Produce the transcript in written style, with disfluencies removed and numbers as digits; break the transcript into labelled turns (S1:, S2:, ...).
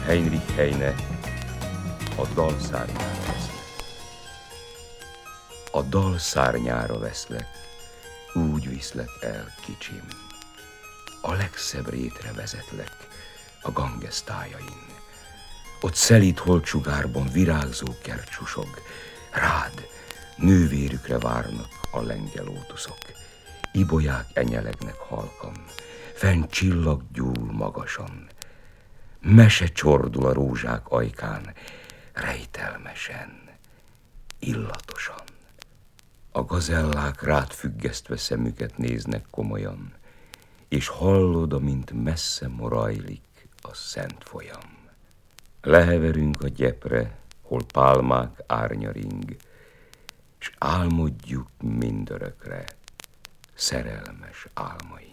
S1: Heinrich Heine, a dal szárnyára veszlek. A dal szárnyára veszlek, úgy viszlek el, kicsim. A legszebb rétre vezetlek, a Ganges tájain. Ott szelíd holtsugárban virágzó kert susog, rád nővérükre várnak a lenge lótuszok. Ibolyák enyelegnek halkan, fenn csillag gyúl magasan. Mese csordul a rózsák ajkán, rejtelmesen, illatosan. A gazellák rád függesztve szemüket néznek komolyan, és hallod, amint messze morajlik a szent folyam. Leheverünk a gyepre, hol pálmák árnya ring, s álmodjuk mindörökre szerelmes álmaink.